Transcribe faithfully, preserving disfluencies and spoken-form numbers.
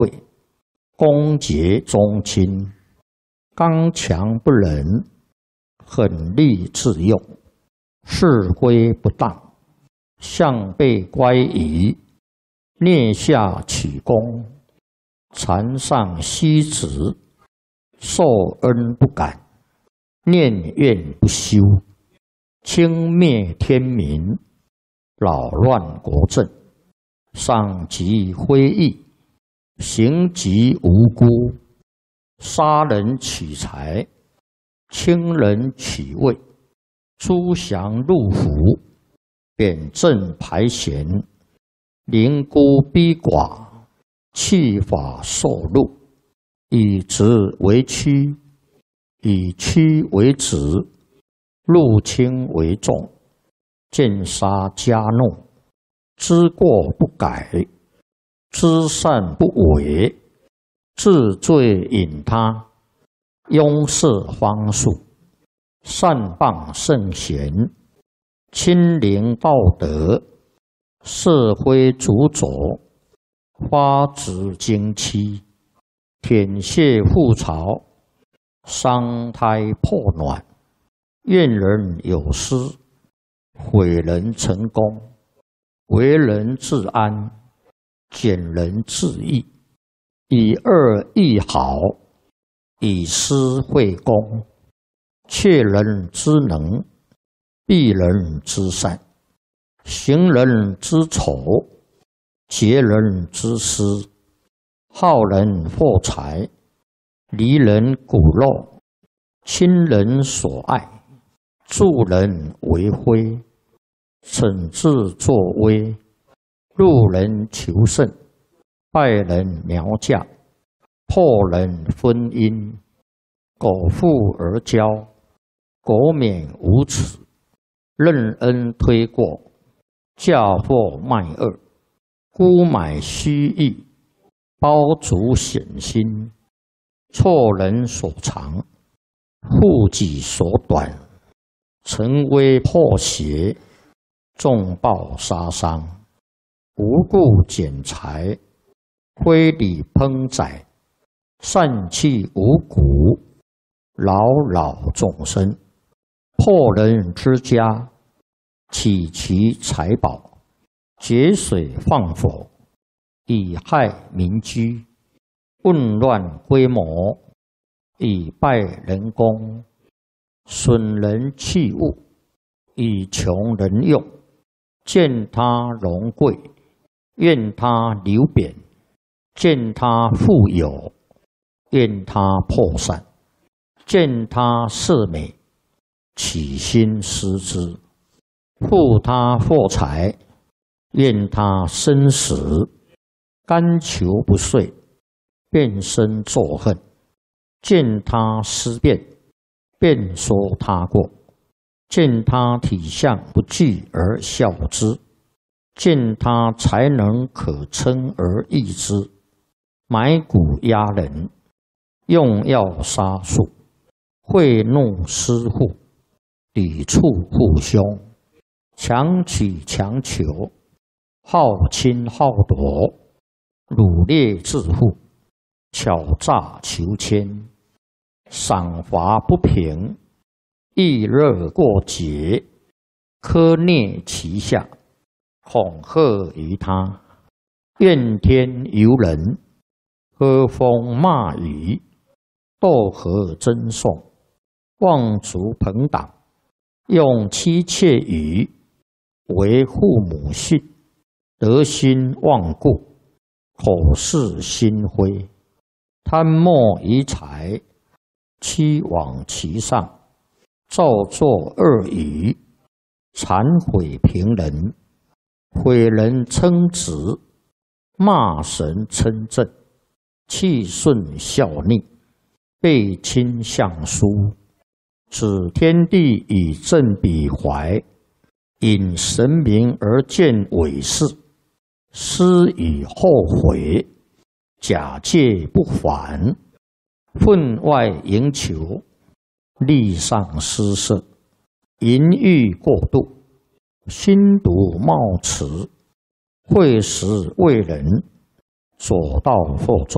谓恭节宗亲，刚强不仁，狠戾自用，事规不当，向背乖疑，蹑下取功，禅上息止，受恩不感，念怨不休，轻蔑天民，扰乱国政，伤及非义，行及无辜，杀人取财，轻人取位，诸降入府，贬正排贤，凌孤逼寡，弃法受禄，以直为屈，以屈为直，入轻为重，见杀加怒，知过不改，知善不为，治罪引他，庸事方术，善谤圣贤，亲临道德，是非主佐，发指经期，舔血覆巢，伤胎破卵，怨人有失，毁人成功，为人自安，减人自义，以恶易好，以私会公，窃人之能，避人之善，行人之丑，劫人之私，好人获财，离人骨肉，亲人所爱，助人为非，惩治作威，入人求胜，败人苗嫁，破人婚姻，苟富而骄，苟免无耻，任恩推过，嫁祸卖恶，沽买虚意，包足险心，错人所长，护己所短，成威破邪，重暴杀伤，无故减财，非礼烹宰，散弃五谷，扰扰众生，破人之家，起其财宝，节水放火，以害民居，混乱规模，以败人功，损人器物，以穷人用，见他荣贵，怨他流贬，见他富有，怨他破散，见他色美，起心思之，负他获财，怨他生死，甘求不遂，变身作恨，见他思变，便说他过，见他体相不具而笑之，见他才能可称而易之，买骨压人，用药杀术，贿赂私户，抵触父兄，强取强求，好侵好夺，掳掠致富，巧诈求迁，赏罚不平，易热过节，苛虐其下，恐吓于他，怨天尤人，喝风骂雨，斗和争讼，妄足朋党，用妻妾语，为父母信，德心忘故，口是心非，贪墨遗财，欺罔其上，造作恶语，谄毁平人，毁人称职，骂神称正，气顺效逆，背亲相疏，指天地以正彼怀，引神明而见伪事，思以后悔，假借不还，分外营求，利上施舍，淫欲过度，心毒冒持，会时为人，左道惑众，